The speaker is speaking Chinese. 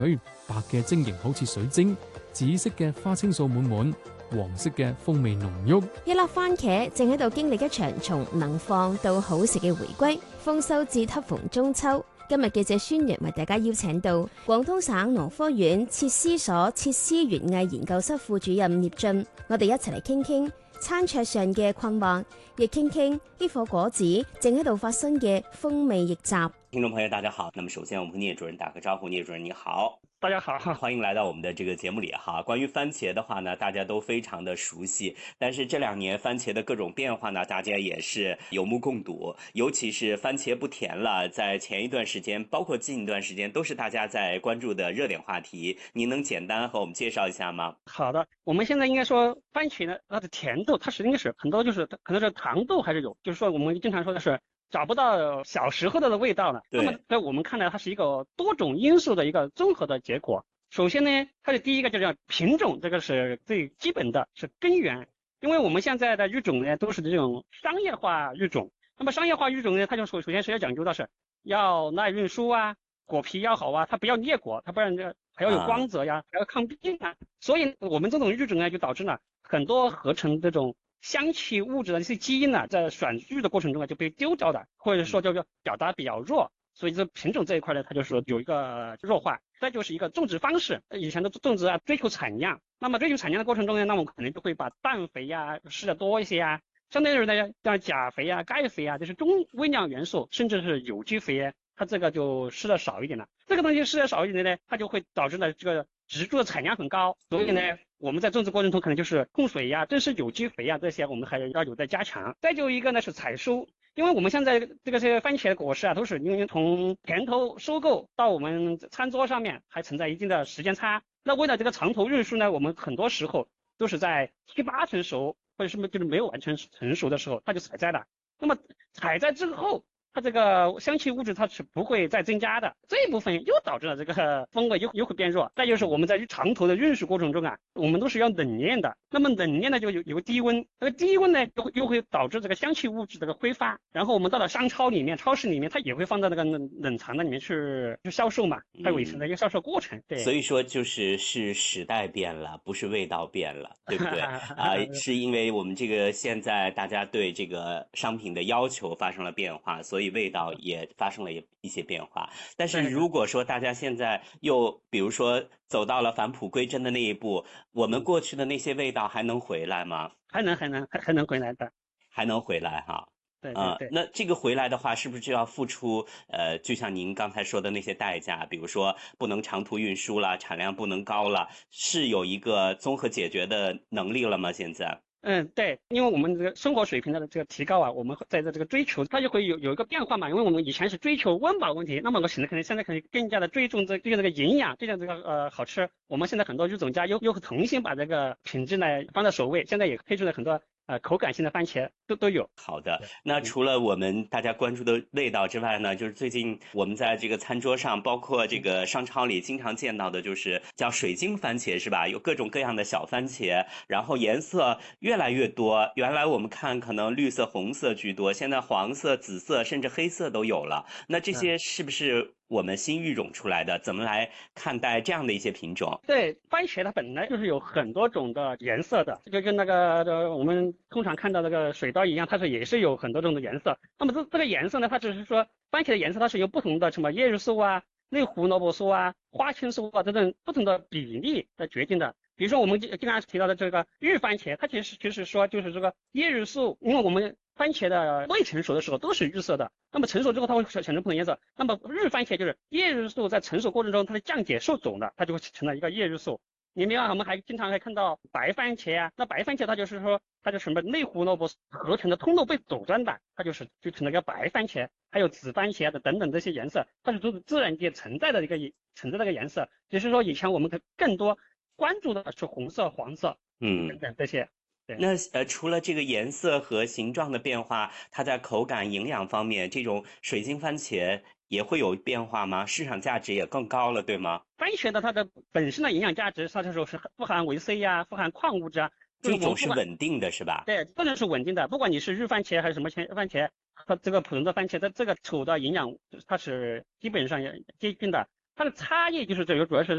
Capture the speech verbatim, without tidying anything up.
白嘅晶瑩好似水晶，紫色嘅花青素滿滿，黃色嘅風味濃郁。 一粒番茄正喺度經歷一場從能放到好食嘅回歸，豐收至恰逢中秋。今日記者孫陽為大家邀請到廣東省農科院設施所設施園藝研究室副主任聶進，我哋一齊嚟傾傾餐桌上嘅困惑，亦傾傾呢顆果子正喺度發生嘅風味逆襲。 聽眾朋友大家好，那麼首先我們和聶主任打個招呼。聶主任你好。 大家好， 歡迎來到我們的這個節目裡哈。關於番茄的話呢，大家都非常的熟悉，但是這兩年番茄的各種變化呢，大家也是有目共睹。尤其是番茄不甜了，在前一段時間，包括近一段時間，都是大家在關注的熱點話題。您能簡單和我們介紹一下嗎？ 好的，我們現在應該說番茄呢，它的甜度，它是應該是很多就是可能是糖度還是有，就是說我們經常說的是找不到小時候的味道了。那麼在我們看來，它是一個多種因素的一個綜合的結果。首先呢，它的第一個就是品種，這個是最基本的，是根源。因為我們現在的育種呢，都是這種商業化育種。那麼商業化育種呢，它就首首先是要講究的是要耐運輸啊，果皮要好啊，它不要裂果，它不然這還要有光澤呀，還要抗病啊。所以我們這種育種呢，就導致了很多合成這種香氣物質的一些基因呢，在選育的過程中啊就被丟掉的，或者說叫做表達比較弱。所以這品種這一塊呢，它就是說有一個弱化。再就是一個種植方式，以前的種植啊追求產量，那麼追求產量的過程中呢，那我們可能就會把氮肥呀施的多一些啊，相對而言呢，像鉀肥啊、鈣肥啊，就是中微量元素，甚至是有機肥，它這個就施的少一點了。這個東西施的少一點呢，它就會導致呢這個植株的產量很高，所以呢，我們在種植過程中可能就是控水呀、正是有機肥呀這些，我們還要有待加強。再就一個呢是採收。因為我們現在這個些番茄的果實啊，都是因為從田頭收購到我們餐桌上面還存在一定的時間差。那為了這個長途運輸呢，我們很多時候都是在七八成熟或者是就是沒有完全成熟的時候，它就採摘了。那麼採摘之後，它這個香氣物質它是不會再增加的，這一部分又導致了這個風味又又會變弱。再就是我們在長途的運輸過程中啊，我們都是要冷鏈的，那麼冷鏈呢就有有個低溫，那個低溫呢又又會導致這個香氣物質這個揮發，然後我們到了商超裡面、超市裡面，它也會放到那個冷冷藏的裡面去去銷售嘛，它維持的一個銷售過程。 嗯、 對， 所以說就是是時代變了，不是味道變了，對不對？啊、呃，是因為我們這個現在大家對這個商品的要求發生了變化，所以味道也發生了一些變化。但是如果說大家現在又比如說走到了返璞歸真的那一步，我們過去的那些味道還能回來嗎？ 還能還能還還能回來的，還能回來哈。 對對對、 呃，那這個回來的話，是不是就要付出呃，就像您剛才說的那些代價，比如說不能長途運輸了，產量不能高了，是有一個綜合解決的能力了嗎？現在？ 嗯，對，因為我們這個生活水平的這個提高啊，我們在這這個追求，它就會有有一個變化嘛。因為我們以前是追求溫飽問題，那麼我現在可能現在可能更加的追重這追求這個營養，追求這個呃好吃。我們現在很多育種家又又重新把這個品質呢放在首位，現在也推出了很多呃口感性的番茄都都有。 好的，那除了我們大家關注的味道之外呢，就是最近我們在這個餐桌上，包括這個商超裡經常見到的，就是叫水晶番茄，是吧？有各種各樣的小番茄，然後顏色越來越多。原來我們看可能綠色、紅色居多，現在黃色、紫色甚至黑色都有了。那這些是不是我們新育種出來的？怎麼來看待這樣的一些品種？ 對，番茄它本來就是有很多種的顏色的，就跟那個我們通常看到那個水稻一樣，它是也是有很多種的顏色。那麼這這個顏色呢，它只是說番茄的顏色它是由不同的什麼葉綠素啊、類胡蘿蔔素啊、花青素啊這種不同的比例來決定的。比如說我們經常提到的這個日番茄，它其實其實說就是這個葉綠素，因為我們番茄的未成熟的時候都是綠色的，那麼成熟之後它會產生不同顏色。那麼日番茄就是葉綠素在成熟過程中它的降解受種的，它就會成了一個葉綠素。你另外我們還經常還看到白番茄啊，那白番茄它就是說它就是什麼類胡蘿蔔合成的通路被阻斷的，它就是就成了一個白番茄。還有紫番茄的等等這些顏色，它是都是自然界存在的一個存在的一個顏色，只是說以前我們更多關注的是紅色、黃色，嗯，等等這些。對， 那呃，除了這個顏色和形狀的變化，它在口感、營養方面，這種水晶番茄也會有變化嗎？市場價值也更高了，對嗎？ 番茄的它的本身的營養價值，它就是富含維 C 呀、啊，富含礦物質啊， 這種是穩定的，是吧？ 對，這種是穩定的，不管你是日番茄還是什麼番茄，它這個普通的番茄的這個土的營養它是基本上也接近的。 它的差异就是这个主要是